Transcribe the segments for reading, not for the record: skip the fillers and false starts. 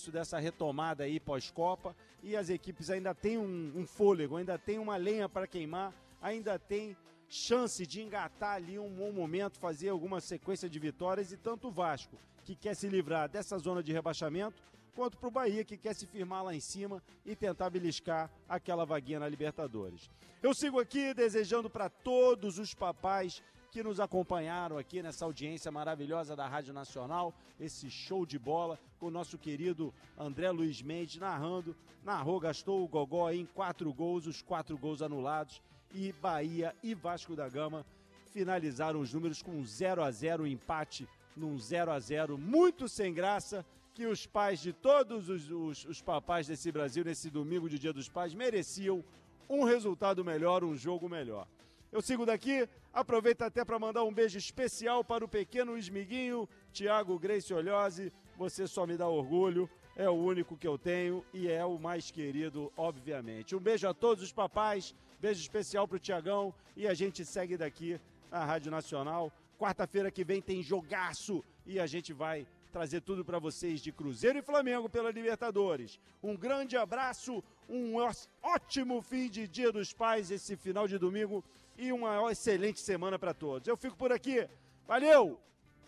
início dessa retomada aí pós-Copa e as equipes ainda têm um fôlego, ainda tem uma lenha para queimar, ainda tem chance de engatar ali um bom momento, fazer alguma sequência de vitórias, e tanto o Vasco, que quer se livrar dessa zona de rebaixamento, quanto para o Bahia, que quer se firmar lá em cima e tentar beliscar aquela vaguinha na Libertadores. Eu sigo aqui desejando para todos os papais que nos acompanharam aqui nessa audiência maravilhosa da Rádio Nacional, esse show de bola com o nosso querido André Luiz Mendes narrou, gastou o gogó em 4 gols, os 4 gols anulados, e Bahia e Vasco da Gama finalizaram os números com 0-0, um empate num 0-0 muito sem graça, que os pais de todos os papais desse Brasil, nesse domingo de Dia dos Pais, mereciam um resultado melhor, um jogo melhor. Eu sigo daqui, aproveito até para mandar um beijo especial para o pequeno esmiguinho, Thiago Graciosi. Você só me dá orgulho, é o único que eu tenho e é o mais querido, obviamente. Um beijo a todos os papais, beijo especial para o Thiagão, e a gente segue daqui na Rádio Nacional. Quarta-feira que vem tem jogaço e a gente vai trazer tudo para vocês de Cruzeiro e Flamengo pela Libertadores. Um grande abraço, um ótimo fim de Dia dos Pais esse final de domingo e uma excelente semana para todos. Eu fico por aqui. Valeu!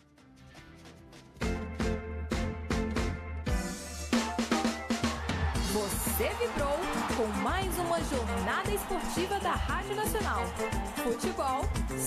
Você vibrou com mais uma jornada esportiva da Rádio Nacional. Futebol